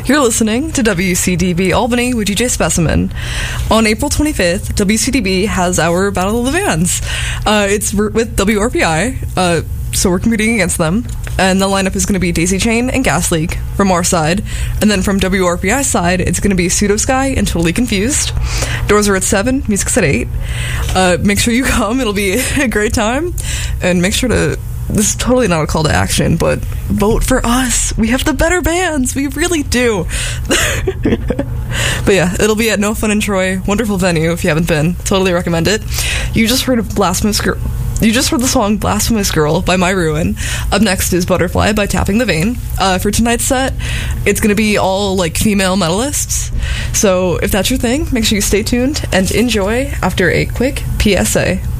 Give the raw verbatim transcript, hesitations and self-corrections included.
You're listening to W C D B Albany with D J Specimen. On April twenty-fifth, W C D B has our Battle of the Bands. Uh, it's with W R P I, uh, so we're competing against them. And the lineup is going to be Daisy Chain and Gas Leak from our side. And then from W R P I's side, it's going to be Pseudo Sky and Totally Confused. Doors are at seven, music's at eight. Uh, make sure you come, it'll be a great time. And make sure to... This is totally not a call to action, but vote for us. We have the better bands. We really do. But yeah, it'll be at No Fun in Troy. Wonderful venue if you haven't been. Totally recommend it. You just heard of Blasphemous Girl. You just heard the song Blasphemous Girl by My Ruin. Up next is Butterfly by Tapping the Vein. Uh, for tonight's set, it's going to be all like female medalists. So if that's your thing, make sure you stay tuned and enjoy after a quick P S A.